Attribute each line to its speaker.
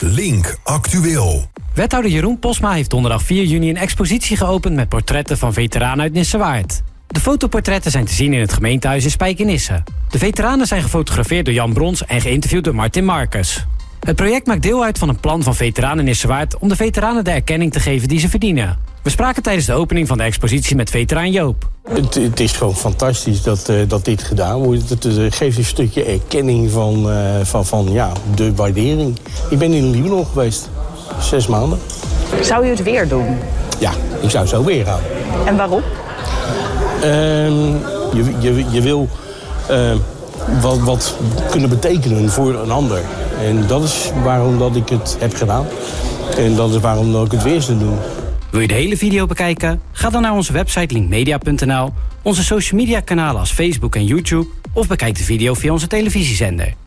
Speaker 1: Link Actueel.
Speaker 2: Wethouder Jeroen Posma heeft donderdag 4 juni een expositie geopend met portretten van veteranen uit Nissewaard. De fotoportretten zijn te zien in het gemeentehuis in Spijkenisse. De veteranen zijn gefotografeerd door Jan Brons en geïnterviewd door Martin Marcus. Het project maakt deel uit van een plan van Veteranen Nissewaard om de veteranen de erkenning te geven die ze verdienen. We spraken tijdens de opening van de expositie met veteraan Joop.
Speaker 3: Het is gewoon fantastisch dat dit gedaan wordt. Het geeft een stukje erkenning van de waardering. Ik ben in Libanon geweest, 6 maanden.
Speaker 4: Zou u het weer doen?
Speaker 3: Ja, ik zou zo weer gaan.
Speaker 4: En waarom?
Speaker 3: Je wil wat kunnen betekenen voor een ander. En dat is waarom dat ik het heb gedaan. En dat is waarom dat ik het weer zou doen.
Speaker 2: Wil je de hele video bekijken? Ga dan naar onze website linkmedia.nl, onze social media kanalen als Facebook en YouTube of bekijk de video via onze televisiezender.